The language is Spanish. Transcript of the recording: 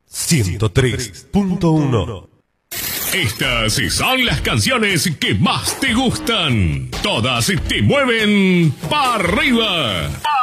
103.1. Estas son las canciones que más te gustan. Todas te mueven para arriba.